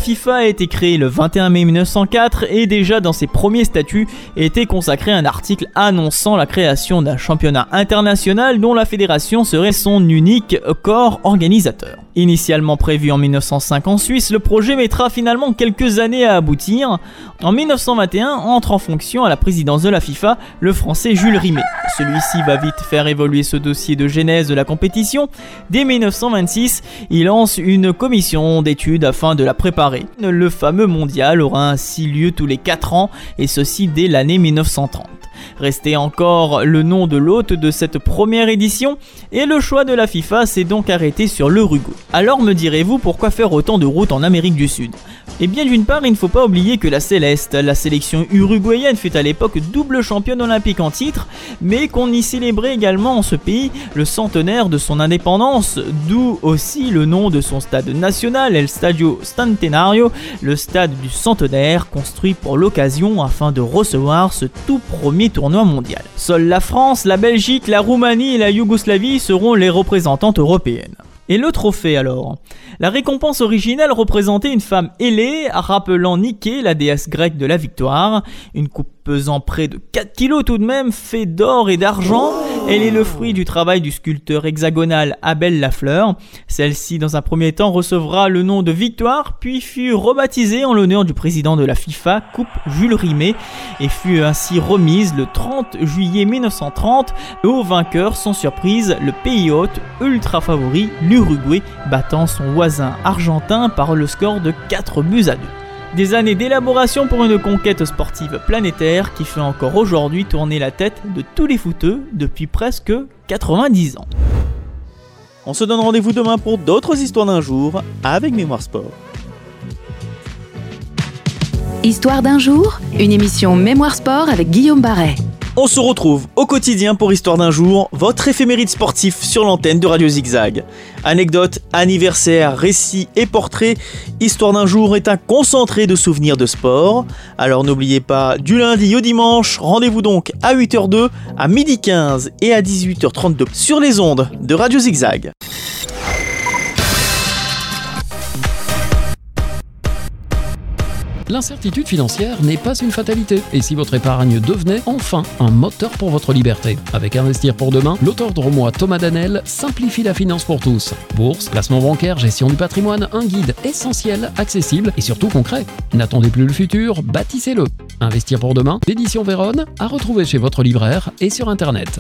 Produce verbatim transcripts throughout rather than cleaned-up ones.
FIFA a été créée le vingt et un mai mille neuf cent quatre et déjà dans ses premiers statuts était consacré un article annonçant la création d'un championnat international dont la fédération serait son unique corps organisateur. Initialement prévu en mille neuf cent cinq en Suisse, le projet mettra finalement quelques années à aboutir. En mille neuf cent vingt et un entre en fonction à la présidence de la FIFA le français Jules Rimet. Celui-ci va vite faire évoluer ce dossier de genèse de la compétition. Dès mille neuf cent vingt-six, il lance une commission d'études afin de la préparer. Le fameux mondial aura ainsi lieu tous les quatre ans et ceci dès l'année mille neuf cent trente. Restait encore le nom de l'hôte de cette première édition et le choix de la FIFA s'est donc arrêté sur l'Uruguay. Alors me direz-vous pourquoi faire autant de routes en Amérique du Sud ? Eh bien d'une part, il ne faut pas oublier que la Céleste, la sélection uruguayenne, fut à l'époque double championne olympique en titre, mais qu'on y célébrait également en ce pays le centenaire de son indépendance, d'où aussi le nom de son stade national, El Stadio Centenario, le stade du centenaire, construit pour l'occasion afin de recevoir ce tout premier tournoi mondial. Seules la France, la Belgique, la Roumanie et la Yougoslavie seront les représentantes européennes. Et le trophée alors ? La récompense originale représentait une femme ailée, rappelant Niké, la déesse grecque de la victoire. Une coupe pesant près de quatre kilos tout de même, faite d'or et d'argent. Elle est le fruit du travail du sculpteur hexagonal Abel Lafleur. Celle-ci, dans un premier temps, recevra le nom de victoire, puis fut rebaptisée en l'honneur du président de la FIFA, Coupe Jules Rimet, et fut ainsi remise le trente juillet mille neuf cent trente au vainqueur, sans surprise, le pays hôte ultra favori, l'Uruguay, battant son voisin argentin par le score de quatre buts à deux. Des années d'élaboration pour une conquête sportive planétaire qui fait encore aujourd'hui tourner la tête de tous les footeux depuis presque quatre-vingt-dix ans. On se donne rendez-vous demain pour d'autres histoires d'un jour avec Mémoire Sport. Histoire d'un jour, une émission Mémoire Sport avec Guillaume Barret. On se retrouve au quotidien pour Histoire d'un jour, votre éphéméride sportif sur l'antenne de Radio Zigzag. Anecdotes, anniversaires, récits et portraits, Histoire d'un jour est un concentré de souvenirs de sport. Alors n'oubliez pas, du lundi au dimanche, rendez-vous donc à huit heures deux, à midi quinze et à dix-huit heures trente-deux sur les ondes de Radio Zigzag. L'incertitude financière n'est pas une fatalité. Et si votre épargne devenait enfin un moteur pour votre liberté ? Avec Investir pour demain, l'auteur de Romois Thomas Danel simplifie la finance pour tous. Bourse, placement bancaire, gestion du patrimoine, un guide essentiel, accessible et surtout concret. N'attendez plus le futur, bâtissez-le. Investir pour demain, l'édition Vérone, à retrouver chez votre libraire et sur Internet.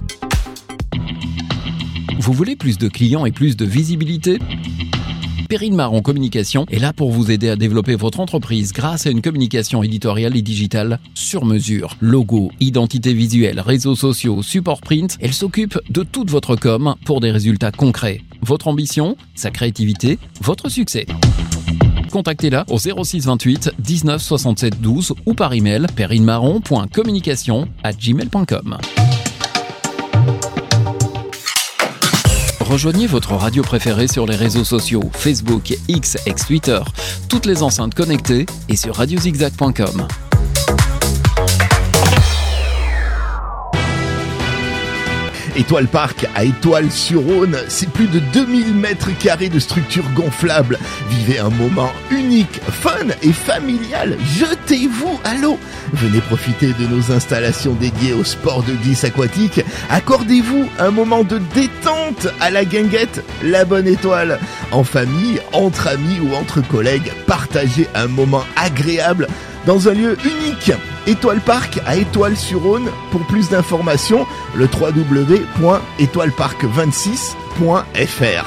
Vous voulez plus de clients et plus de visibilité ? Perrine Marron Communication est là pour vous aider à développer votre entreprise grâce à une communication éditoriale et digitale sur mesure. Logo, identité visuelle, réseaux sociaux, support print, elle s'occupe de toute votre com pour des résultats concrets. Votre ambition, sa créativité, votre succès. Contactez-la au zéro six vingt-huit dix-neuf soixante-sept douze ou par email perrinemarron point communication arobase gmail point com. Rejoignez votre radio préférée sur les réseaux sociaux Facebook, X, ex-Twitter, toutes les enceintes connectées et sur radio zigzag point com. Étoile Park à Étoile-sur-Rhône, c'est plus de deux mille mètres carrés de structure gonflable. Vivez un moment unique, fun et familial. Jetez-vous à l'eau. Venez profiter de nos installations dédiées au sport de glisse aquatique. Accordez-vous un moment de détente à la guinguette, la bonne étoile. En famille, entre amis ou entre collègues, partagez un moment agréable dans un lieu unique. Étoile Park à Étoile-sur-Rhône. Pour plus d'informations, le w w w point étoile park vingt-six point f r.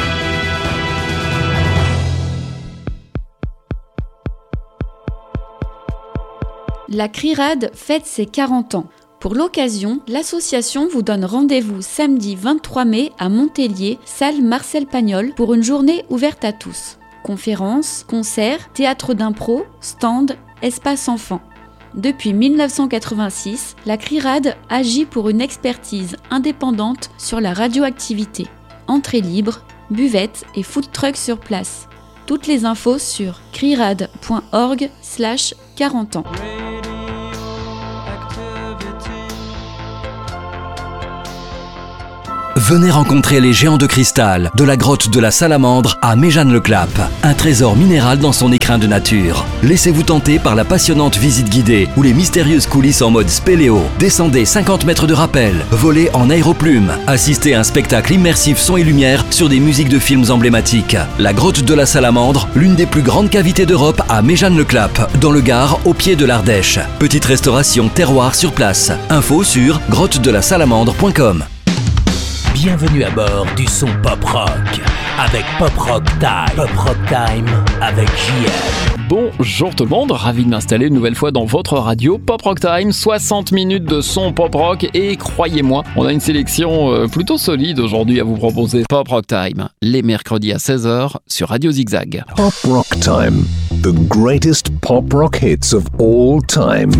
La CRIRAD fête ses quarante ans. Pour l'occasion, l'association vous donne rendez-vous samedi vingt-trois mai à Montpellier, salle Marcel Pagnol, pour une journée ouverte à tous. Conférences, concerts, théâtre d'impro, stand, espace enfants. Depuis mille neuf cent quatre-vingt-six, la CRIRAD agit pour une expertise indépendante sur la radioactivité. Entrée libre, buvette et food truck sur place. Toutes les infos sur crirad point org slash quarante ans. Venez rencontrer les géants de cristal de la grotte de la Salamandre à Méjeanne-le-Clap. Un trésor minéral dans son écrin de nature. Laissez-vous tenter par la passionnante visite guidée ou les mystérieuses coulisses en mode spéléo. Descendez cinquante mètres de rappel, volez en aéroplume, assistez à un spectacle immersif son et lumière sur des musiques de films emblématiques. La grotte de la Salamandre, l'une des plus grandes cavités d'Europe à Méjeanne-le-Clap, dans le Gard, au pied de l'Ardèche. Petite restauration terroir sur place. Info sur grotte de la salamandre point com. Bienvenue à bord du son Pop Rock avec Pop Rock Time. Pop Rock Time avec J M. Bonjour tout le monde, ravi de m'installer une nouvelle fois dans votre radio Pop Rock Time, soixante minutes de son pop rock et croyez-moi, on a une sélection euh, plutôt solide aujourd'hui à vous proposer. Pop Rock Time, les mercredis à seize heures sur Radio Zigzag. Pop Rock Time, the greatest pop rock hits of all time.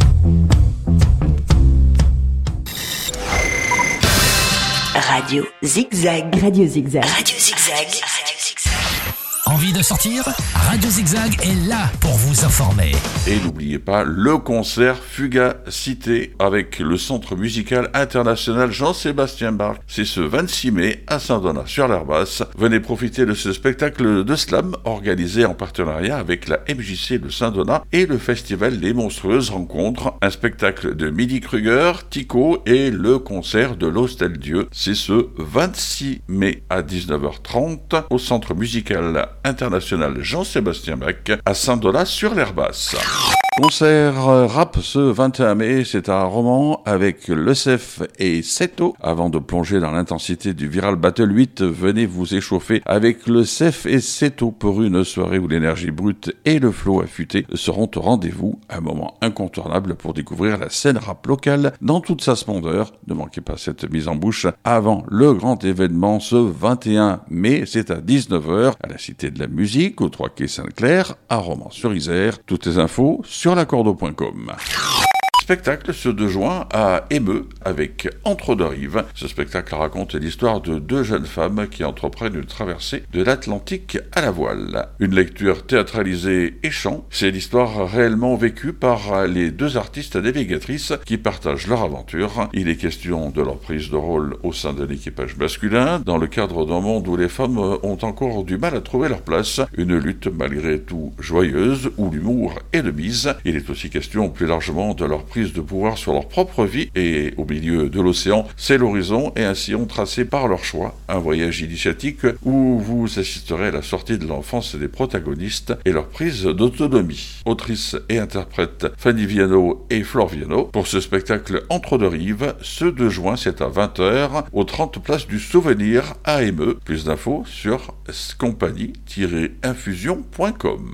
Radio Zigzag. Radio Zigzag. Radio Zigzag. Radio Zigzag. Envie de sortir? Radio Zigzag est là pour vous informer. Et n'oubliez pas le concert Fugacité avec le Centre musical international Jean-Sébastien Bach. C'est ce vingt-six mai à Saint-Donat-sur-l'Herbasse. Venez profiter de ce spectacle de slam organisé en partenariat avec la M J C de Saint-Donat et le festival Les Monstrueuses Rencontres. Un spectacle de Midi Kruger, Tico et le concert de l'Hostel Dieu. C'est ce vingt-six mai à dix-neuf heures trente au Centre musical international Jean-Sébastien Bach à Saint-Donat-sur-l'Herbasse. Concert rap ce vingt et un mai, c'est à Romans avec le C E F et Seto. Avant de plonger dans l'intensité du Viral Battle huit, venez vous échauffer avec le C E F et Seto pour une soirée où l'énergie brute et le flow affûté seront au rendez-vous. Un moment incontournable pour découvrir la scène rap locale dans toute sa splendeur. Ne manquez pas cette mise en bouche avant le grand événement ce vingt et un mai, c'est à dix-neuf heures à la Cité de la Musique, au trois quai Sainte-Claire, à Romans-sur-Isère. Toutes les infos sur lacordo point com. Spectacle ce deux juin à Émeu avec Entre deux rives. Ce spectacle raconte l'histoire de deux jeunes femmes qui entreprennent une traversée de l'Atlantique à la voile. Une lecture théâtralisée et chant, c'est l'histoire réellement vécue par les deux artistes navigatrices qui partagent leur aventure. Il est question de leur prise de rôle au sein de l'équipage masculin, dans le cadre d'un monde où les femmes ont encore du mal à trouver leur place. Une lutte malgré tout joyeuse, où l'humour est de mise. Il est aussi question plus largement de leur prise de pouvoir sur leur propre vie et au milieu de l'océan, c'est l'horizon et un sillon tracé par leur choix. Un voyage initiatique où vous assisterez à la sortie de l'enfance des protagonistes et leur prise d'autonomie. Autrice et interprète Fanny Viano et Flore Viano pour ce spectacle Entre deux rives, ce deux juin, c'est à vingt heures au trente place du Souvenir à Émeu. Plus d'infos sur compagnie tiret infusion point com.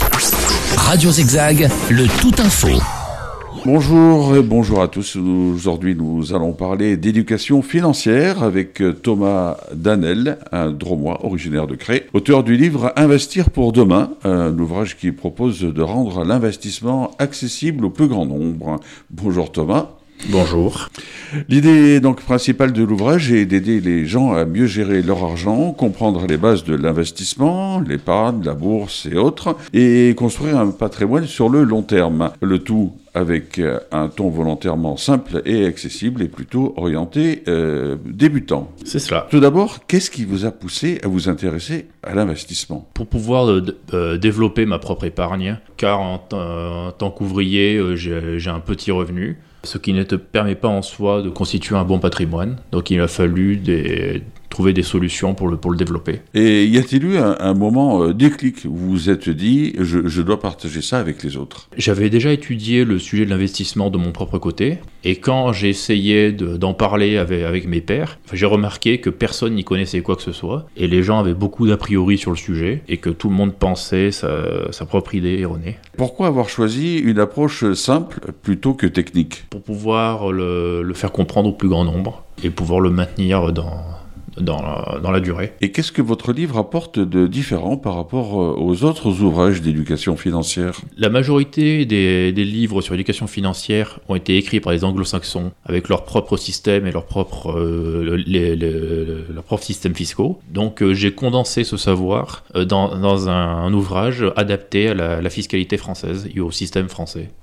Radio Zigzag, le tout info. Bonjour et bonjour à tous. Aujourd'hui, nous allons parler d'éducation financière avec Thomas Danel, un Dromois originaire de Cré, auteur du livre Investir pour demain, un ouvrage qui propose de rendre l'investissement accessible au plus grand nombre. Bonjour Thomas. Bonjour. L'idée donc principale de l'ouvrage est d'aider les gens à mieux gérer leur argent, comprendre les bases de l'investissement, l'épargne, la bourse et autres, et construire un patrimoine sur le long terme. Le tout avec un ton volontairement simple et accessible et plutôt orienté euh, débutant. C'est cela. Tout d'abord, qu'est-ce qui vous a poussé à vous intéresser à l'investissement ? Pour pouvoir euh, euh, développer ma propre épargne, car en, t- en tant qu'ouvrier, euh, j'ai, j'ai un petit revenu, ce qui ne te permet pas en soi de constituer un bon patrimoine. Donc il a fallu des... trouver des solutions pour le, pour le développer. Et y a-t-il eu un, un moment euh, déclic où vous vous êtes dit je, je dois partager ça avec les autres ? J'avais déjà étudié le sujet de l'investissement de mon propre côté, et quand j'ai essayé de, d'en parler avec, avec mes pairs, j'ai remarqué que personne n'y connaissait quoi que ce soit, et les gens avaient beaucoup d'a priori sur le sujet, et que tout le monde pensait sa, sa propre idée erronée. Pourquoi avoir choisi une approche simple plutôt que technique ? Pour pouvoir le, le faire comprendre au plus grand nombre, et pouvoir le maintenir dans... Dans la, dans la durée. Et qu'est-ce que votre livre apporte de différent par rapport aux autres ouvrages d'éducation financière ? La majorité des, des livres sur l'éducation financière ont été écrits par les anglo-saxons avec leur propre système et leur propre, euh, les, les, les, leur propre système fiscaux. Donc euh, j'ai condensé ce savoir euh, dans, dans un, un ouvrage adapté à la, la fiscalité française et au système français.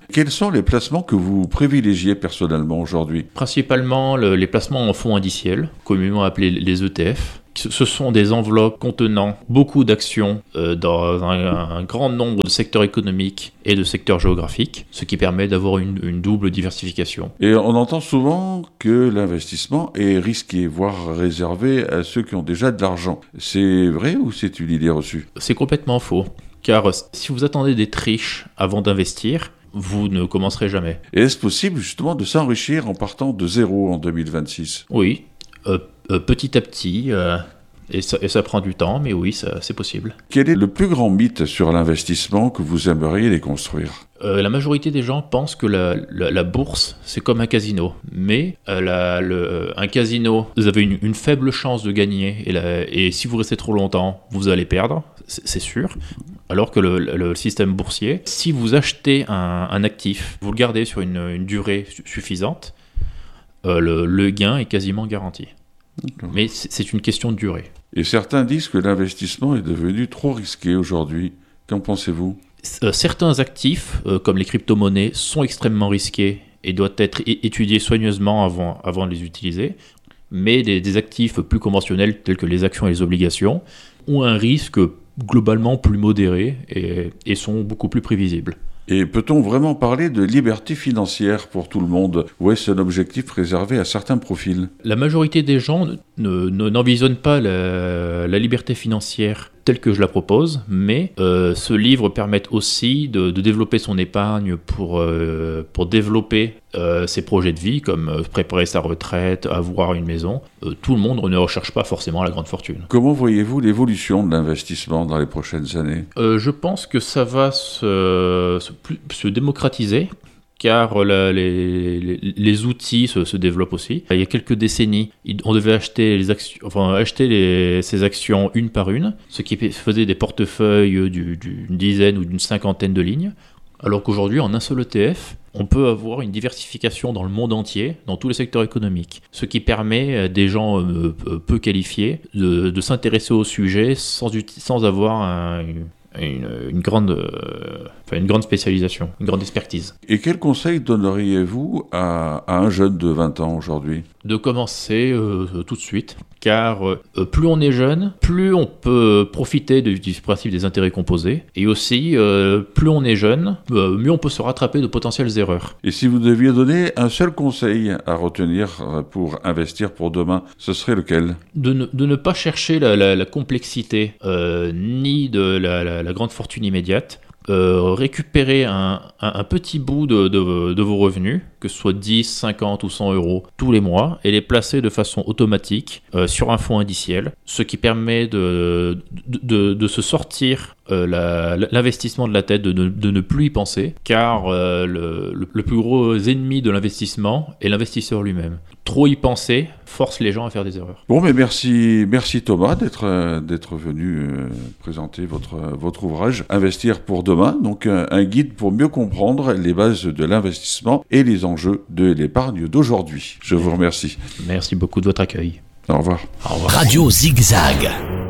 Quels sont les placements que vous privilégiez personnellement aujourd'hui ? Principalement le, les placements en fonds indiciels, communément appelés les E T F. Ce sont des enveloppes contenant beaucoup d'actions euh, dans un, un grand nombre de secteurs économiques et de secteurs géographiques, ce qui permet d'avoir une, une double diversification. Et on entend souvent que l'investissement est risqué, voire réservé à ceux qui ont déjà de l'argent. C'est vrai ou c'est une idée reçue ? C'est complètement faux, car si vous attendez d'être riche avant d'investir, vous ne commencerez jamais. Et est-ce possible justement de s'enrichir en partant de zéro en deux mille vingt-six ? Oui. Euh, euh, petit à petit, euh, et, ça, et ça prend du temps, mais oui, ça, c'est possible. Quel est le plus grand mythe sur l'investissement que vous aimeriez déconstruire ? euh, La majorité des gens pensent que la, la, la bourse, c'est comme un casino. Mais euh, la, le, un casino, vous avez une, une faible chance de gagner, et, la, et si vous restez trop longtemps, vous allez perdre, c'est, c'est sûr. Alors que le, le système boursier, si vous achetez un, un actif, vous le gardez sur une, une durée suffisante, Euh, le, le gain est quasiment garanti. D'accord. Mais c'est, c'est une question de durée. Et certains disent que l'investissement est devenu trop risqué aujourd'hui. Qu'en pensez-vous ? euh, Certains actifs, euh, comme les crypto-monnaies, sont extrêmement risqués et doivent être é- étudiés soigneusement avant, avant de les utiliser. Mais des, des actifs plus conventionnels, tels que les actions et les obligations, ont un risque globalement plus modéré et, et sont beaucoup plus prévisibles. Et peut-on vraiment parler de liberté financière pour tout le monde, ou est-ce un objectif réservé à certains profils ? La majorité des gens ne, ne, n'envisagent pas la, la liberté financière telle que je la propose, mais euh, ce livre permet aussi de, de développer son épargne pour, euh, pour développer euh, ses projets de vie, comme euh, préparer sa retraite, avoir une maison. Euh, tout le monde ne recherche pas forcément la grande fortune. Comment voyez-vous l'évolution de l'investissement dans les prochaines années ? euh, Je pense que ça va se, se, se démocratiser, car la, les, les, les outils se, se développent aussi. Il y a quelques décennies, on devait acheter, les actions, enfin, acheter les, ces actions une par une, ce qui faisait des portefeuilles du, d'une dizaine ou d'une cinquantaine de lignes, alors qu'aujourd'hui, en un seul E T F, on peut avoir une diversification dans le monde entier, dans tous les secteurs économiques, ce qui permet à des gens euh, peu qualifiés de, de s'intéresser au sujet sans, sans avoir un... Une, une, grande, euh, enfin une grande spécialisation, une grande expertise. Et quel conseil donneriez-vous à, à un jeune de vingt ans aujourd'hui ? De commencer euh, tout de suite, car euh, plus on est jeune, plus on peut profiter de, du principe des intérêts composés, et aussi, euh, plus on est jeune, euh, mieux on peut se rattraper de potentielles erreurs. Et si vous deviez donner un seul conseil à retenir pour investir pour demain, ce serait lequel ? De ne, de ne pas chercher la, la, la complexité, euh, ni de la, la la grande fortune immédiate, euh, récupérer un, un, un petit bout de, de, de vos revenus, que ce soit dix, cinquante ou cent euros tous les mois, et les placer de façon automatique euh, sur un fonds indiciel, ce qui permet de, de, de, de se sortir euh, la, l'investissement de la tête, de, de, de ne plus y penser, car euh, le, le, le plus gros ennemi de l'investissement est l'investisseur lui-même. Trop y penser force les gens à faire des erreurs. Bon, mais merci, merci Thomas d'être, euh, d'être venu euh, présenter votre, euh, votre ouvrage Investir pour demain, donc un, un guide pour mieux comprendre les bases de l'investissement et les enjeux de l'épargne d'aujourd'hui. Je vous remercie. Merci beaucoup de votre accueil. Au revoir. Au revoir. Radio Zigzag.